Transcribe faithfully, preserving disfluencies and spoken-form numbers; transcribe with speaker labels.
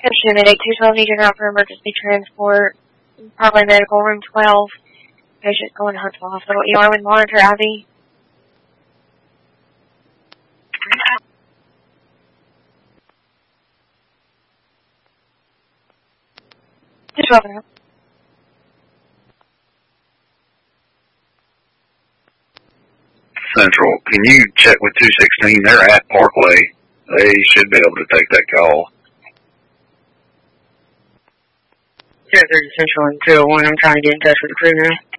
Speaker 1: Unit eight two twelve, need you now for emergency transport. Parkway Medical, room twelve. Patient going to Huntsville Hospital. E R with monitor I V. Just welcome up.
Speaker 2: Central, can you check with two sixteen? They're at Parkway. They should be able to take that call.
Speaker 3: zero thirty Central and two oh one, I'm trying to get in touch with the crew now.